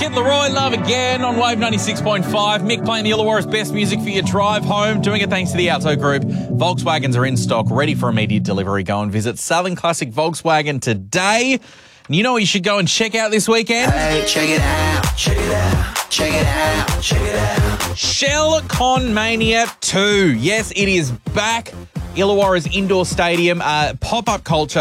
Kid Leroy, Love Again on Wave 96.5. Mick playing the Illawarra's best music for your drive home. Doing it thanks to the Alto Group. Volkswagens are in stock, ready for immediate delivery. Go and visit Southern Classic Volkswagen today. And you know what you should go and check out this weekend? Hey, check it out, check it out, check it out, check it out. Shell Con Mania 2. Yes, it is back. Illawarra's indoor stadium. Pop culture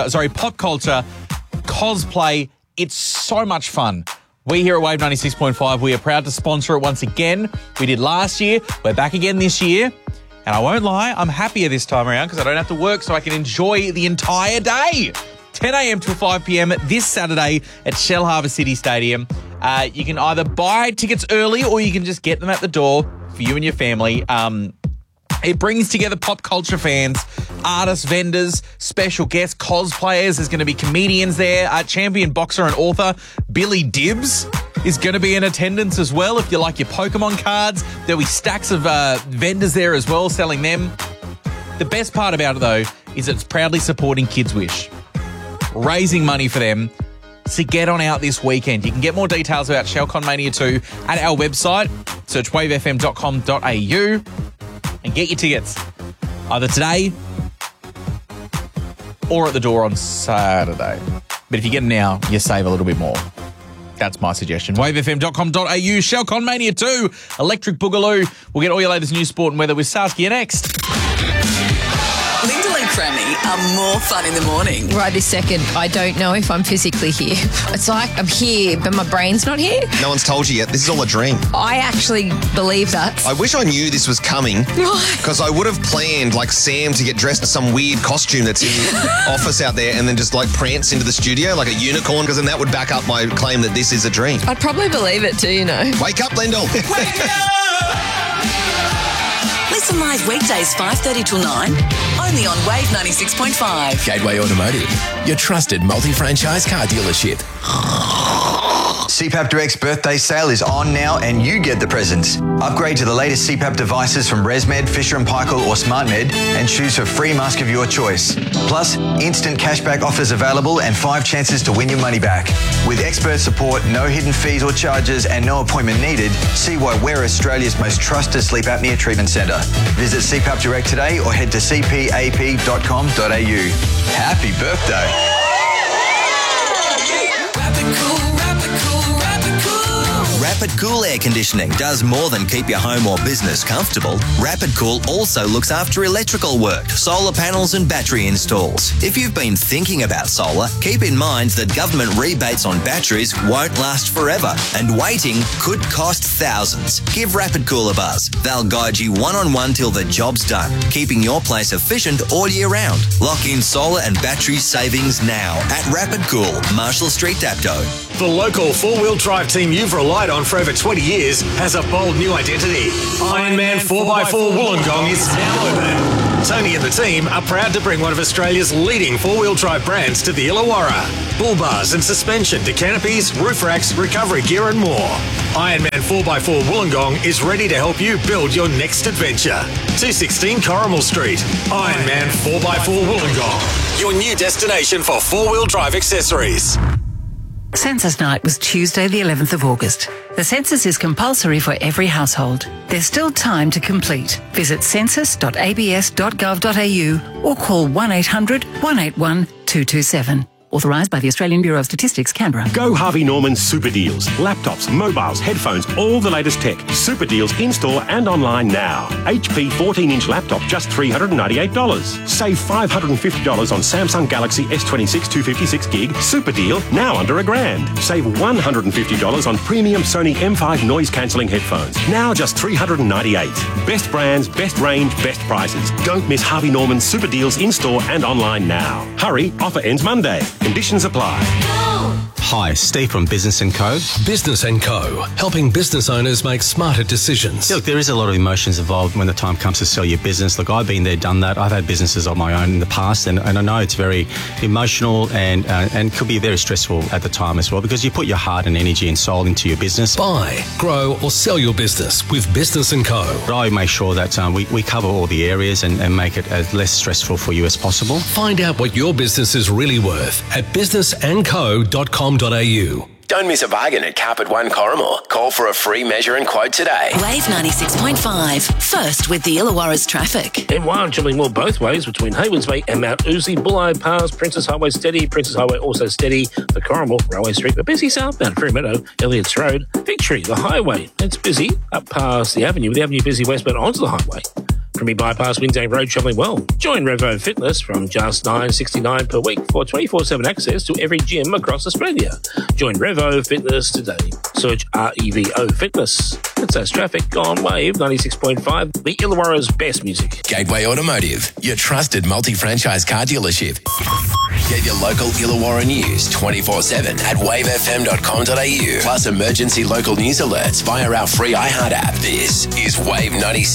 cosplay. It's so much fun. We here at Wave 96.5, we are proud to sponsor it once again. We did last year. We're back again this year. And I won't lie, I'm happier this time around because I don't have to work, so I can enjoy the entire day. 10 a.m. till 5 p.m. this Saturday at Shell Harbour City Stadium. You can either buy tickets early or you can just get them at the door for you and your family. It brings together pop culture fans, artists, vendors, special guests, cosplayers. There's going to be comedians there. Champion boxer and author Billy Dibbs is going to be in attendance as well. If you like your Pokemon cards, there'll be stacks of vendors there as well selling them. The best part about it, though, is it's proudly supporting Kids Wish, raising money for them. So get on out this weekend. You can get more details about ShellCon Mania 2 at our website. Search wavefm.com.au. and get your tickets either today or at the door on Saturday. But if you get them now, you save a little bit more. That's my suggestion. Wavefm.com.au, ShellCon Mania 2, Electric Boogaloo. We'll get all your latest news, sport and weather with Saskia next. Lyndall and Crammy are more fun in the morning. Right this second, I don't know if I'm physically here. It's like I'm here, but my brain's not here. No one's told you yet. This is all a dream. I actually believe that. I wish I knew this was coming because I would have planned like Sam to get dressed in some weird costume that's in the office out there and then just like prance into the studio like a unicorn, because then that would back up my claim that this is a dream. I'd probably believe it too, you know. Wake up, Lyndall. Wake up! Listen live weekdays 5:30 till 9, only on Wave 96.5. Gateway Automotive, your trusted multi-franchise car dealership. CPAP Direct's birthday sale is on now and you get the presents. Upgrade to the latest CPAP devices from ResMed, Fisher & Paykel or SmartMed and choose a free mask of your choice. Plus, instant cashback offers available and 5 chances to win your money back. With expert support, no hidden fees or charges and no appointment needed, see why we're Australia's most trusted sleep apnea treatment centre. Visit CPAP Direct today or head to cpap.com.au. Happy birthday. Rapid Cool Air Conditioning does more than keep your home or business comfortable. Rapid Cool also looks after electrical work, solar panels and battery installs. If you've been thinking about solar, keep in mind that government rebates on batteries won't last forever and waiting could cost thousands. Give Rapid Cool a buzz. They'll guide you one-on-one till the job's done, keeping your place efficient all year round. Lock in solar and battery savings now at Rapid Cool, Marshall Street, Dapto. The local four-wheel drive team you've relied on for over 20 years has a bold new identity. Ironman 4x4 Wollongong is now open. Tony and the team are proud to bring one of Australia's leading four-wheel drive brands to the Illawarra. Bull bars and suspension to canopies, roof racks, recovery gear and more. Ironman 4x4 Wollongong is ready to help you build your next adventure. 216 Corrimal Street. Ironman 4x4 Wollongong, your new destination for four-wheel drive accessories. Census night was Tuesday the 11th of August. The census is compulsory for every household. There's still time to complete. Visit census.abs.gov.au or call 1800 181 227. Authorised by the Australian Bureau of Statistics, Canberra. Go Harvey Norman Super Deals. Laptops, mobiles, headphones, all the latest tech. Super Deals in-store and online now. HP 14-inch laptop, just $398. Save $550 on Samsung Galaxy S26 256 gig. Super deal, now under $1,000. Save $150 on premium Sony M5 noise-cancelling headphones. Now just $398. Best brands, best range, best prices. Don't miss Harvey Norman Super Deals in-store and online now. Hurry, offer ends Monday. Conditions apply. Hi, Steve from Business & Co. Business & Co. Helping business owners make smarter decisions. Look, there is a lot of emotions involved when the time comes to sell your business. Look, I've been there, done that. I've had businesses of my own in the past, and I know it's very emotional and could be very stressful at the time as well, because you put your heart and energy and soul into your business. Buy, grow or sell your business with Business & Co. But I make sure that we cover all the areas and make it as less stressful for you as possible. Find out what your business is really worth at businessandco.com.au. Don't miss a bargain at Carpet One Corrimal. Call for a free measure and quote today. Wave 96.5. First with the Illawarra's traffic. M1 travelling well both ways between Havens Bay and Mount Uzi. Bulleye Pass, Princess Highway steady. Princess Highway also steady. The Corrimal, Railway Street, but busy southbound. Ferry Meadow, Elliots Road. Victory, the highway. It's busy up past the avenue. With the avenue busy westbound onto the highway. From me bypass Windsay Road travelling well. Join Revo Fitness from just $9.69 per week for 24/7 access to every gym across Australia. Join Revo Fitness today. Search REVO Fitness. It's us traffic on Wave 96.5, the Illawarra's best music. Gateway Automotive, your trusted multi-franchise car dealership. Get your local Illawarra news 24/7 at wavefm.com.au. Plus emergency local news alerts via our free iHeart app. This is Wave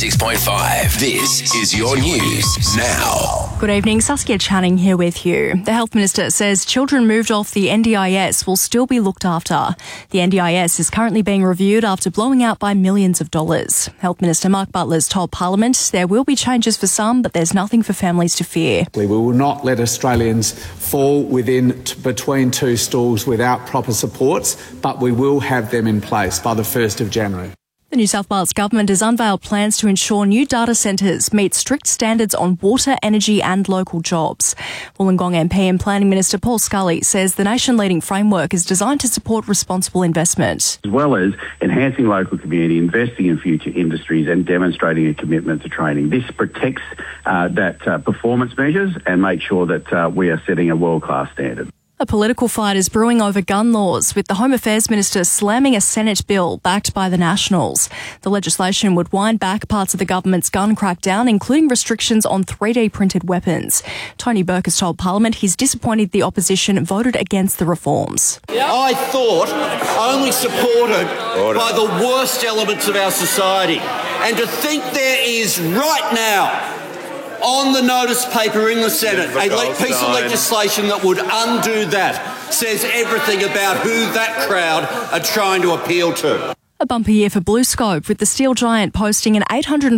96.5. This is your news now. Good evening, Saskia Channing here with you. The Health Minister says children moved off the NDIS will still be looked after. The NDIS is currently being reviewed after blowing out by millions of dollars. Health Minister Mark Butler's told Parliament there will be changes for some, but there's nothing for families to fear. We will not let Australians fall between two stools without proper supports, but we will have them in place by the 1st of January. The New South Wales Government has unveiled plans to ensure new data centres meet strict standards on water, energy and local jobs. Wollongong MP and Planning Minister Paul Scully says the nation-leading framework is designed to support responsible investment. As well as enhancing local community, investing in future industries and demonstrating a commitment to training. This protects that performance measures and makes sure that we are setting a world-class standard. A political fight is brewing over gun laws, with the Home Affairs Minister slamming a Senate bill backed by the Nationals. The legislation would wind back parts of the government's gun crackdown, including restrictions on 3D printed weapons. Tony Burke has told Parliament he's disappointed the opposition voted against the reforms. I thought only supported by the worst elements of our society. And to think there is right now on the notice paper in the Senate a piece of legislation that would undo that says everything about who that crowd are trying to appeal to. A bumper year for BlueScope, with the steel giant posting an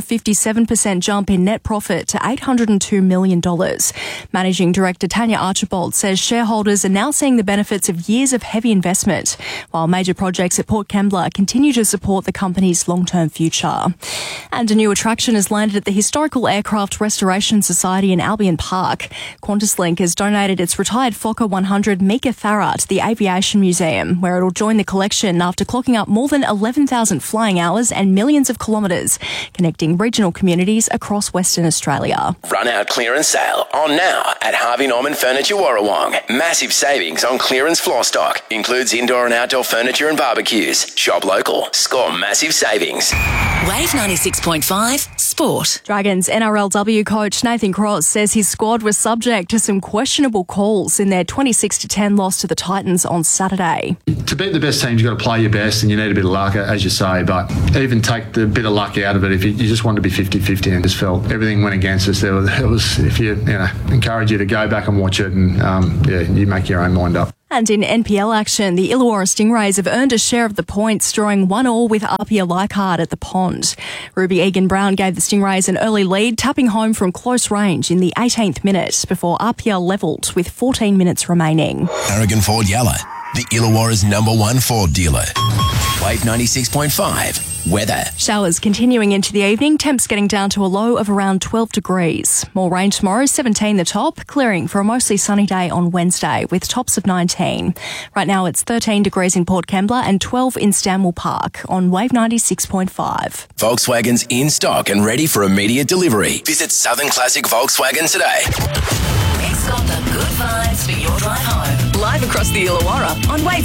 857% jump in net profit to $802 million. Managing Director Tanya Archibald says shareholders are now seeing the benefits of years of heavy investment, while major projects at Port Kembla continue to support the company's long-term future. And a new attraction has landed at the Historical Aircraft Restoration Society in Albion Park. QantasLink has donated its retired Fokker 100 Mika Farah to the Aviation Museum, where it'll join the collection after clocking up more than 11,000 flying hours and millions of kilometres, connecting regional communities across Western Australia. Run out clearance sale on now at Harvey Norman Furniture Warrawong. Massive savings on clearance floor stock. Includes indoor and outdoor furniture and barbecues. Shop local. Score massive savings. Wave 96.5 Sport. Dragons NRLW coach Nathan Cross says his squad was subject to some questionable calls in their 26-10 loss to the Titans on Saturday. To beat the best teams, you've got to play your best and you need a bit of luck, as you say, but even take the bit of luck out of it if you just want to be 50-50 and just felt everything went against us. It was if you encourage you to go back and watch it and you make your own mind up. And in NPL action, the Illawarra Stingrays have earned a share of the points, drawing 1-1 with Apia Leichhardt at the Pond. Ruby Egan-Brown gave the Stingrays an early lead, tapping home from close range in the 18th minute before Apia levelled with 14 minutes remaining. Aragon Ford Yalla, the Illawarra's #1 Ford dealer. Wave 96.5. Weather. Showers continuing into the evening, temps getting down to a low of around 12 degrees. More rain tomorrow, 17 the top, clearing for a mostly sunny day on Wednesday with tops of 19. Right now it's 13 degrees in Port Kembla and 12 in Stanwell Park on Wave 96.5. Volkswagen's in stock and ready for immediate delivery. Visit Southern Classic Volkswagen today. Nick's got the good vibes for your drive home. Live across the Illawarra on Wave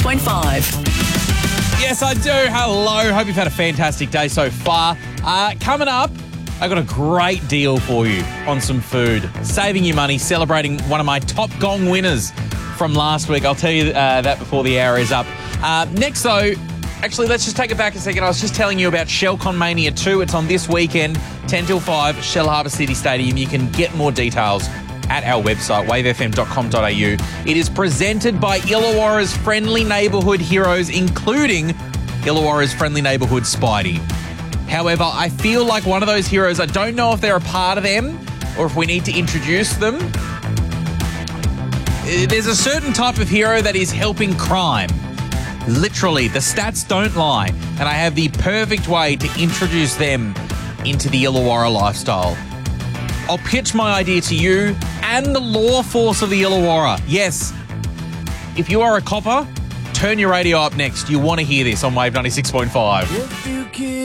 96.5. Yes, I do. Hello. Hope you've had a fantastic day so far. Coming up, I got a great deal for you on some food. Saving you money, celebrating one of my top gong winners from last week. I'll tell you that before the hour is up. Next, though, actually, let's just take it back a second. I was just telling you about ShellCon Mania 2. It's on this weekend, 10 till 5, Shell Harbour City Stadium. You can get more details at our website, wavefm.com.au. It is presented by Illawarra's friendly neighbourhood heroes, including Illawarra's friendly neighbourhood Spidey. However, I feel like one of those heroes, I don't know if they're a part of them or if we need to introduce them. There's a certain type of hero that is helping crime. Literally, the stats don't lie, and I have the perfect way to introduce them into the Illawarra lifestyle. I'll pitch my idea to you and the law force of the Illawarra. Yes, if you are a copper, turn your radio up next. You want to hear this on Wave 96.5.